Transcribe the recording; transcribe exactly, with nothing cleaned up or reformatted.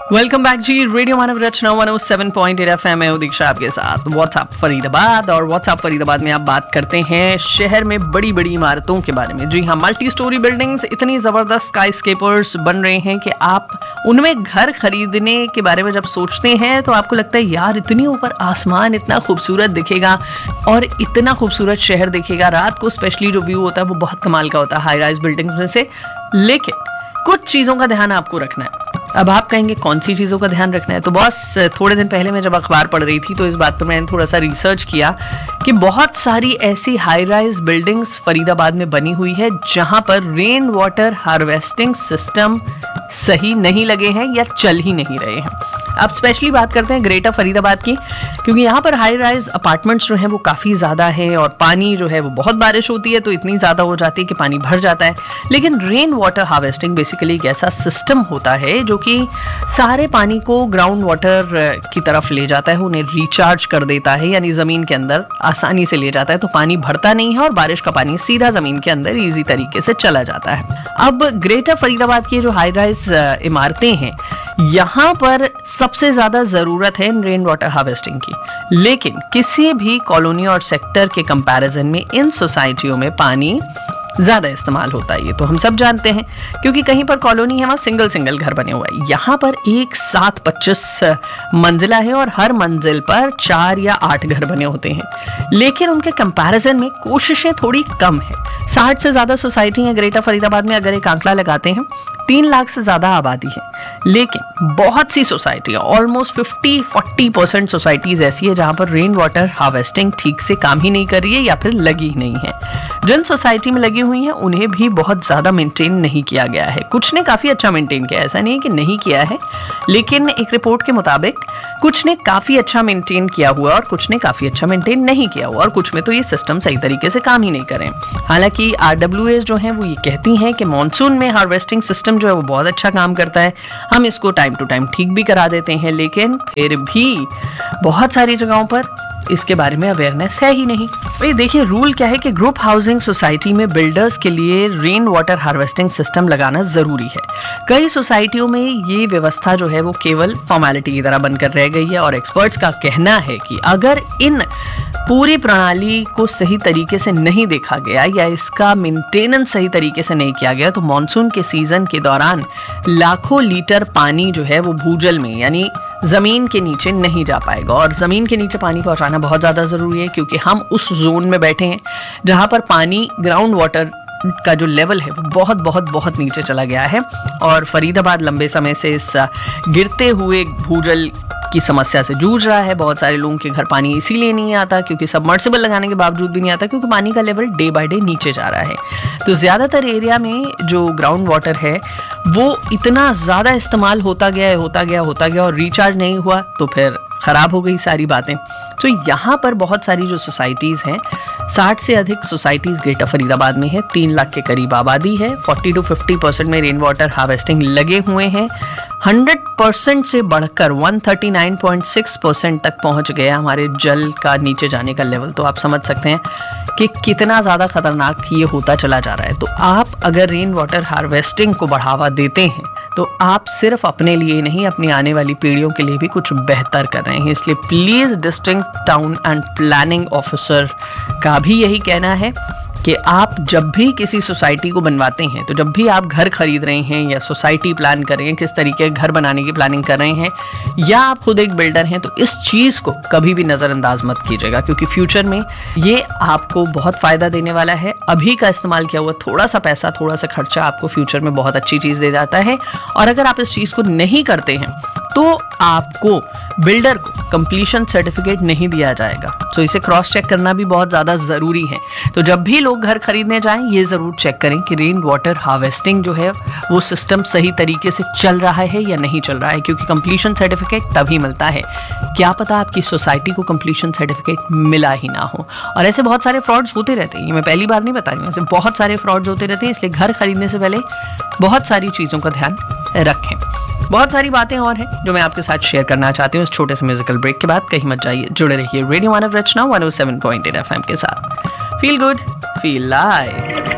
Welcome back जी, radio मानव रचना one O seven point eight FM है दीक्षा आपके साथ व्हाट्सएप फरीदाबाद। और व्हाट्सएप फरीदाबाद में आप बात करते हैं शहर में बड़ी बड़ी इमारतों के बारे में। जी हाँ, मल्टी स्टोरी बिल्डिंग्स, इतनी ज़बरदस्त स्काई स्केपर्स बन रहे हैं कि आप उनमें घर खरीदने के बारे में जब सोचते हैं तो आपको लगता है यार इतनी ऊपर आसमान इतना खूबसूरत दिखेगा और इतना खूबसूरत शहर दिखेगा। रात को स्पेशली जो व्यू होता है वो बहुत कमाल का होता है हाई राइज बिल्डिंग्स में से। लेकिन कुछ चीज़ों का ध्यान आपको रखना है। अब आप कहेंगे कौन सी चीज़ों का ध्यान रखना है, तो बॉस थोड़े दिन पहले मैं जब अखबार पढ़ रही थी तो इस बात पर मैंने थोड़ा सा रिसर्च किया कि बहुत सारी ऐसी हाई राइज बिल्डिंग्स फरीदाबाद में बनी हुई है जहां पर रेन वाटर हार्वेस्टिंग सिस्टम सही नहीं लगे हैं या चल ही नहीं रहे हैं। अब स्पेशली बात करते हैं ग्रेटर फरीदाबाद की, क्योंकि यहाँ पर हाई राइज अपार्टमेंट्स जो हैं वो काफ़ी ज़्यादा हैं और पानी जो है वो बहुत बारिश होती है तो इतनी ज़्यादा हो जाती है कि पानी भर जाता है। लेकिन रेन वाटर हार्वेस्टिंग बेसिकली एक ऐसा सिस्टम होता है जो कि सारे पानी को ग्राउंड वाटर की तरफ ले जाता है, उन्हें रिचार्ज कर देता है, यानी ज़मीन के अंदर आसानी से ले जाता है, तो पानी भरता नहीं है और बारिश का पानी सीधा ज़मीन के अंदर ईजी तरीके से चला जाता है। अब ग्रेटर फरीदाबाद की जो हाई राइज इमारतें हैं यहाँ पर सबसे ज़्यादा ज़रूरत है रेन वाटर हार्वेस्टिंग की, लेकिन किसी भी कॉलोनी और सेक्टर के कंपैरिजन में इन सोसाइटियों में पानी ज़्यादा इस्तेमाल होता है। ये तो हम सब जानते हैं, क्योंकि कहीं पर कॉलोनी है वहाँ सिंगल सिंगल घर बने हुए हैं। यहाँ पर एक साथ पच्चीस मंजिला है और हर मंजिल पर चार या आठ घर बने होते हैं, लेकिन उनके कंपैरिजन में कोशिशें थोड़ी कम है। साठ से ज़्यादा सोसाइटी है ग्रेटर फरीदाबाद में। अगर एक आंकड़ा लगाते हैं तीन लाख से ज़्यादा आबादी है, लेकिन बहुत सी सोसाइटियाँ almost fifty forty percent societies ऐसी है जहाँ पर रेन वाटर हार्वेस्टिंग ठीक से काम ही नहीं कर रही है या फिर लगी ही नहीं है। जिन सोसाइटी में लगी हुई हैं उन्हें भी बहुत ज़्यादा मेंटेन नहीं किया गया है। कुछ ने काफ़ी अच्छा मेंटेन किया है, ऐसा नहीं है कि नहीं किया है, लेकिन एक रिपोर्ट के मुताबिक कुछ ने काफ़ी अच्छा मेंटेन किया हुआ और कुछ ने काफ़ी अच्छा मेंटेन नहीं किया हुआ और कुछ में तो ये सिस्टम सही तरीके से काम ही नहीं करें। हालांकि आर डब्ल्यू एस जो हैं वो ये कहती हैं कि मॉनसून में हार्वेस्टिंग सिस्टम जो है वो बहुत अच्छा काम करता है, हम इसको टाइम टू टाइम ठीक भी करा देते हैं, लेकिन फिर भी बहुत सारी जगहों पर इसके बारे में अवेयरनेस है ही नहीं। भाई देखिए, रूल क्या है कि ग्रुप हाउसिंग सोसाइटी में बिल्डर्स के लिए रेन वाटर हार्वेस्टिंग सिस्टम लगाना ज़रूरी है। कई सोसाइटियों में ये व्यवस्था जो है वो केवल फॉर्मेलिटी की तरह बनकर रह गई है और एक्सपर्ट्स का कहना है कि अगर इन पूरी प्रणाली को सही तरीके से नहीं देखा गया या इसका मेंटेनेंस सही तरीके से नहीं किया गया तो मॉनसून के सीज़न के दौरान लाखों लीटर पानी जो है वो भूजल में यानी ज़मीन के नीचे नहीं जा पाएगा। और ज़मीन के नीचे पानी पहुंचाना बहुत ज़्यादा ज़रूरी है, क्योंकि हम उस जोन में बैठे हैं जहां पर पानी ग्राउंड वाटर का जो लेवल है वो बहुत बहुत बहुत नीचे चला गया है। और फरीदाबाद लंबे समय से इस गिरते हुए भूजल की समस्या से जूझ रहा है। बहुत सारे लोगों के घर पानी इसीलिए नहीं आता क्योंकि सबमर्सिबल लगाने के बावजूद भी नहीं आता, क्योंकि पानी का लेवल डे बाय डे नीचे जा रहा है। तो ज़्यादातर एरिया में जो ग्राउंड वाटर है वो इतना ज़्यादा इस्तेमाल होता गया होता गया होता गया और रिचार्ज नहीं हुआ तो फिर ख़राब हो गई सारी बातें। तो यहाँ पर बहुत सारी जो सोसाइटीज़ हैं, साठ से अधिक सोसाइटीज़ ग्रेटर फरीदाबाद में है, तीन लाख के करीब आबादी है, फोर्टी टू फिफ्टी परसेंट में रेन वाटर हार्वेस्टिंग लगे हुए हैं। हंड्रेड परसेंट से बढ़कर one thirty nine point six percent तक पहुँच गया हमारे जल का नीचे जाने का लेवल। तो आप समझ सकते हैं कि कितना ज़्यादा खतरनाक ये होता चला जा रहा है। तो आप अगर रेन वाटर हार्वेस्टिंग को बढ़ावा देते हैं तो आप सिर्फ अपने लिए नहीं, अपनी आने वाली पीढ़ियों के लिए भी कुछ बेहतर कर रहे हैं। इसलिए please district town and planning officer का भी यही कहना है कि आप जब भी किसी सोसाइटी को बनवाते हैं, तो जब भी आप घर खरीद रहे हैं या सोसाइटी प्लान कर रहे हैं, किस तरीके के घर बनाने की प्लानिंग कर रहे हैं, या आप खुद एक बिल्डर हैं, तो इस चीज़ को कभी भी नज़रअंदाज मत कीजिएगा, क्योंकि फ्यूचर में ये आपको बहुत फ़ायदा देने वाला है। अभी का इस्तेमाल किया हुआ थोड़ा सा पैसा, थोड़ा सा खर्चा आपको फ्यूचर में बहुत अच्छी चीज़ दे जाता है। और अगर आप इस चीज़ को नहीं करते हैं तो आपको बिल्डर को कंप्लीशन सर्टिफिकेट नहीं दिया जाएगा। तो इसे क्रॉस चेक करना भी बहुत ज़्यादा ज़रूरी है। तो जब भी लोग घर खरीदने जाएं ये ज़रूर चेक करें कि रेन वाटर हार्वेस्टिंग जो है वो सिस्टम सही तरीके से चल रहा है या नहीं चल रहा है, क्योंकि कंप्लीशन सर्टिफिकेट तभी मिलता है, क्या पता आपकी सोसाइटी को कंप्लीशन सर्टिफिकेट मिला ही ना हो। और ऐसे बहुत सारे फ्रॉड्स होते रहते हैं, ये मैं पहली बार नहीं बता रही हूँ, ऐसे बहुत सारे फ्रॉड्स होते रहते हैं। इसलिए घर खरीदने से पहले बहुत सारी चीज़ों का ध्यान रखें। बहुत सारी बातें और हैं जो मैं आपके साथ शेयर करना चाहती हूँ इस छोटे से म्यूजिकल ब्रेक के बाद। कहीं मत जाइए, जुड़े रहिए रेडियो मानव रचना one O seven point eight F M के साथ। Feel good, feel live.